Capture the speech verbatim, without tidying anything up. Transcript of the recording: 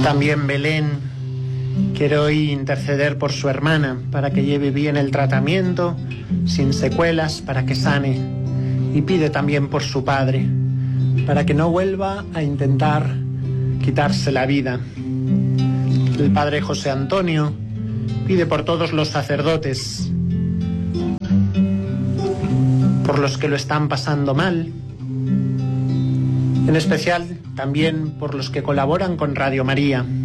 También Belén quiere hoy interceder por su hermana para que lleve bien el tratamiento, sin secuelas, para que sane. Y pide también por su padre, para que no vuelva a intentar quitarse la vida. El padre José Antonio pide por todos los sacerdotes, por los que lo están pasando mal, en especial también por los que colaboran con Radio María.